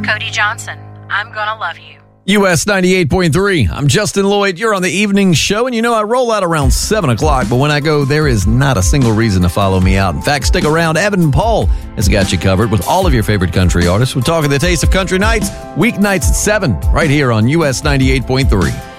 Cody Johnson, I'm Gonna Love You. US 98.3. I'm Justin Lloyd. You're on the evening show, and you know I roll out around 7 o'clock, but when I go, there is not a single reason to follow me out. In fact, stick around. Evan Paul has got you covered with all of your favorite country artists. We're talking the Taste of Country Nights, weeknights at 7, right here on US 98.3.